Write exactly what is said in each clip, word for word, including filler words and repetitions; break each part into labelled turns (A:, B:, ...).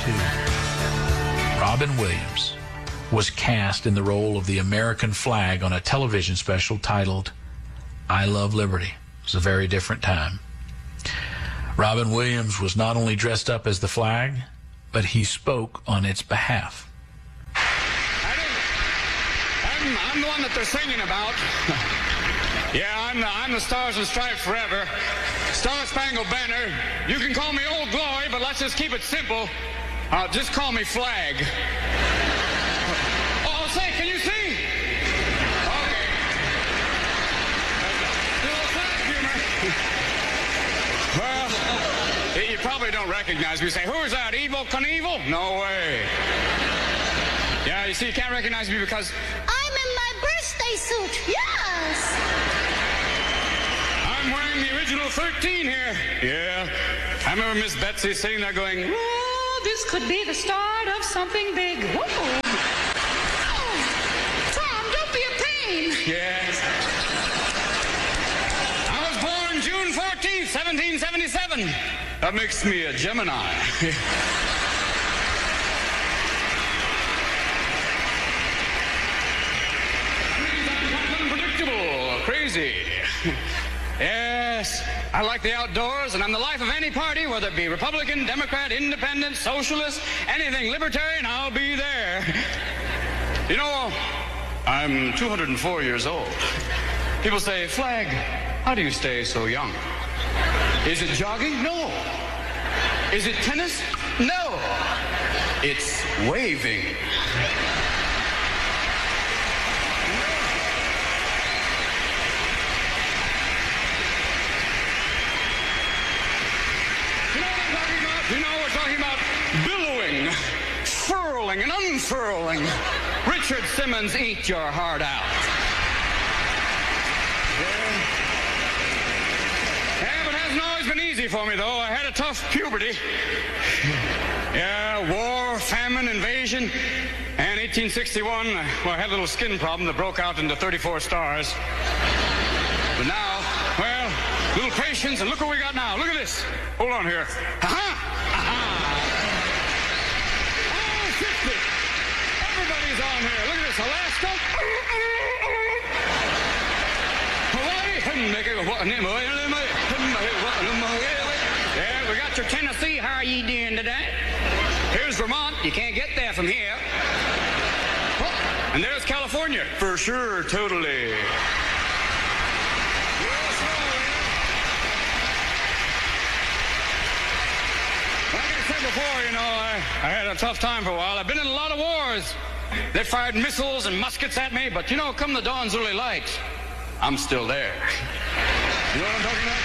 A: two, Robin Williams was cast in the role of the American flag on a television special titled I Love Liberty. It was a very different time. Robin Williams was not only dressed up as the flag, but he spoke on its behalf.
B: I I'm, I'm the one that they're singing about. Yeah, I'm the, I'm the Stars and Stripes forever. Star Spangled Banner. You can call me Old Glory, but let's just keep it simple. Uh, just call me Flag. Oh, say, can you see? Okay. Little flag humor. Well, you probably don't recognize me. You say, who is that, Evel Knievel? No way. Yeah, you see, you can't recognize me because
C: I'm in my birthday suit. Yes.
B: I'm wearing the original thirteen here. Yeah. I remember Miss Betsy sitting there going,
D: oh, this could be the start of something big. Whoa. Oh, Tom, don't be a pain.
B: Yes. I was born June fourteenth, seventeen seventy-seven. That makes me a Gemini. Unpredictable, crazy. Yes, I like the outdoors, and I'm the life of any party, whether it be Republican, Democrat, Independent, Socialist, anything libertarian, I'll be there. You know, I'm two hundred four years old. People say, Flag, how do you stay so young? Is it jogging? No. Is it tennis? No. It's waving. You know, we're talking about billowing, furling, and unfurling. Richard Simmons, eat your heart out. Yeah. yeah, but it hasn't always been easy for me, though. I had a tough puberty. Yeah, war, famine, invasion. And eighteen sixty-one, well, I had a little skin problem that broke out into thirty-four stars. But now, well, little patience, and look what we got now. Look at this. Hold on here. Ha-ha! Oh, fifty. Everybody's on here. Look at this. Alaska. Hawaii. Yeah, we got your Tennessee. How are you doing today? Here's Vermont. You can't get there from here. And there's California. For sure, totally. Before, you know, I, I had a tough time for a while. I've been in a lot of wars. They fired missiles and muskets at me, but you know, come the dawn's early light, I'm still there. You know what I'm talking about?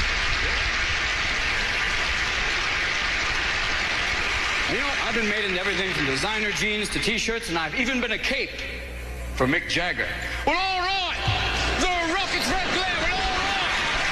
B: You know, I've been made into everything from designer jeans to t-shirts, and I've even been a cape for Mick Jagger. Well, all right, the Rockets red glare, well, all right.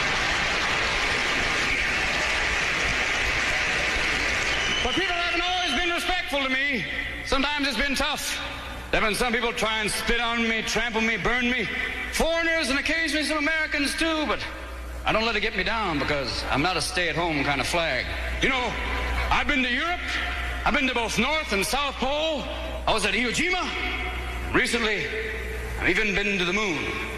B: But people haven't always been respectful to me. Sometimes it's been tough. There have been some people try and spit on me, trample me, burn me. Foreigners and occasionally some Americans too, but I don't let it get me down because I'm not a stay-at-home kind of flag. You know, I've been to Europe. I've been to both North and South Pole. I was at Iwo Jima. Recently, I've even been to the moon.